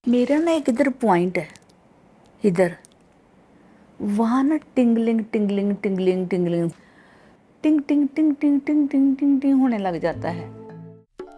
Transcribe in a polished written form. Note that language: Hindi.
मेरा ना एक इधर पॉइंट है, इधर वहाँ ना टिंगलिंग टिंगलिंग टिंगलिंग टिंगलिंग टिंग टिंग टिंग टिंग टिंग टिंग टिंग टिंग होने लग जाता है।